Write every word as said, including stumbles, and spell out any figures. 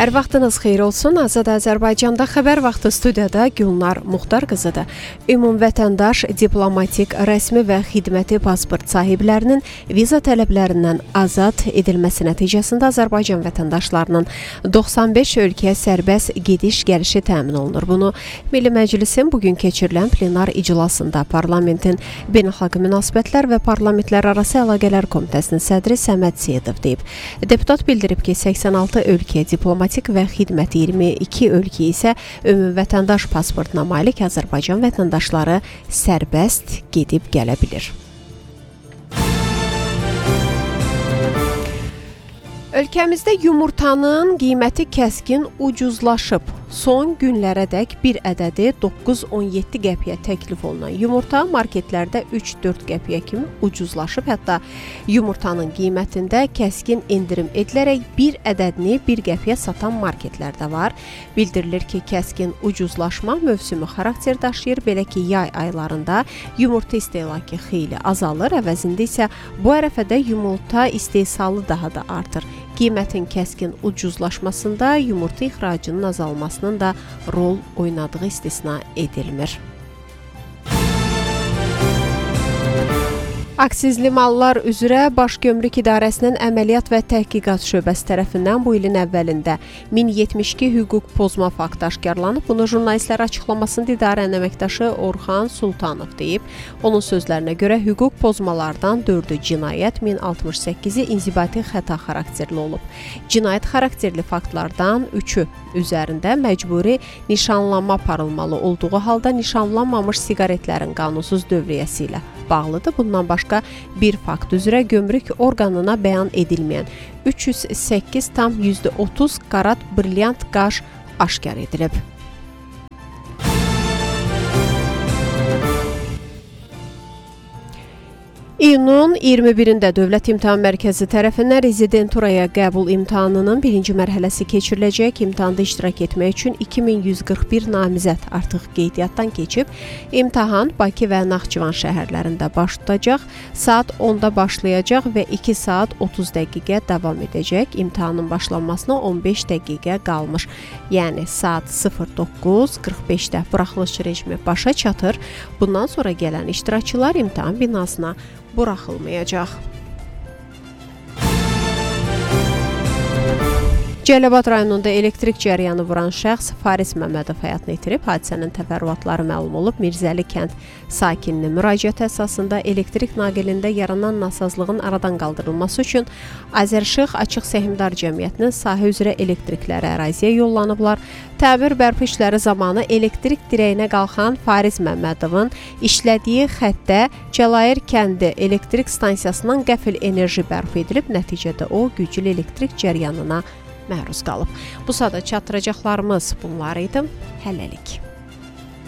Hər vaxtınız xeyir olsun. Azad Azərbaycanda xəbər vaxtı studiyada Gülnar Muxtar qızıdır. Ümum vətəndaş diplomatik, rəsmi və xidməti pasport sahiblərinin viza tələblərindən azad edilməsi nəticəsində Azərbaycan vətəndaşlarının doxsan beş ölkəyə sərbəst gediş-gəlişi təmin olunur. Bunu Milli Məclisin bugün keçirilən plenar iclasında Parlamentin Beynəlxalq Münasibətlər və Parlamentlər Arası Əlaqələr Komitəsinin sədri Səməd Seyidov deyib. Deputat bildirib ki, səksən altı ölkə diplomatik və xidməti, iyirmi iki ölkə isə ümumi vətəndaş pasportuna malik Azərbaycan vətəndaşları sərbəst gedib gələ bilir. Ölkəmizdə yumurtanın qiyməti kəskin ucuzlaşıb. Son günlərədək bir ədədi doqquz on yeddi qəpiyə təklif olunan yumurta marketlərdə üç dörd qəpiyə kimi ucuzlaşıb. Hətta yumurtanın qiymətində kəskin endirim edilərək bir ədədini bir qəpiyə satan marketlər də var. Bildirilir ki, kəskin ucuzlaşma mövsümü xarakter daşıyır. Belə ki, yay aylarında yumurta istehlakı xeyli azalır. Əvəzində isə bu ərəfədə yumurta istehsalı daha da artır. Qiymətin kəskin ucuzlaşmasında yumurta ixracının azalmasının da rol oynadığı istisna edilmir. Aksizli mallar üzrə Baş Gömrük İdarəsinin Əməliyyat və Təhqiqat şöbəsi tərəfindən bu ilin əvvəlində min yetmiş iki hüquq pozma faktı aşkarlanıb. Bunu jurnalistlərə açıqlamasında idarənin əməkdaşı Orxan Sultanov deyib. Onun sözlərinə görə hüquq pozmalardan dördü cinayət, min altmış səkkizi inzibati xəta xarakterli olub. Cinayət xarakterli faktlardan üçü üzərində məcburi nişanlanma aparılmalı olduğu halda nişanlanmamış siqaretlərin qanunsuz dövriyyəsi ilə bağlıdır. Bundan başqa bir fakt üzrə gömrük orqanına bəyan edilməyən üç yüz səkkiz tam yüzdə otuz qarat brilyant qaş aşkar edilib. İyunun iyirmi birində Dövlət İmtahan Mərkəzi tərəfindən rezidenturaya qəbul imtahanının birinci mərhələsi keçiriləcək. İmtahanda iştirak etmək üçün iki min yüz qırx bir namizəd artıq qeydiyyatdan keçib. İmtahan Bakı və Naxçıvan şəhərlərində baş tutacaq. Saat onda başlayacaq və iki saat otuz dəqiqə davam edəcək. İmtahanın başlanmasına on beş dəqiqə qalmış. Yəni saat sıfır doqquz qırx beşdə buraxılış rejimi başa çatır. Bundan sonra gələn iştirakçılar imtahan binasına buraxılmayacaq. Cəlilabad rayonunda elektrik cəryanı vuran şəxs Faris Məmmədov həyatını itirib. Hadisənin təfərrüatları məlum olub. Mirzəli kənd sakininin müraciəti əsasında elektrik naqilində yaranan nasazlığın aradan qaldırılması üçün Azərişıq Açıq Səhmdar Cəmiyyətinin sahə üzrə elektrikləri əraziyə yollanıblar. Təmir bərpa işləri zamanı elektrik dirəyinə qalxan Faris Məmmədovun işlədiyi xəttdə Cəlair kəndi elektrik stansiyasından qəfil enerji bərpa edilib. Nəticədə o güclü elektrik cəryanına məruz qalıb. Bu saata çatdıracaqlarımız bunlar idi. Hələlik.